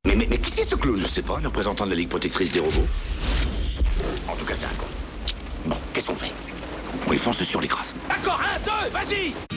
Mais qui c'est ce clown? Je sais pas, le représentant de la Ligue protectrice des robots. En tout cas, c'est un con. Bon, qu'est-ce qu'on fait? On les fonce dessus, on les crasse. D'accord, 1, 2, vas-y!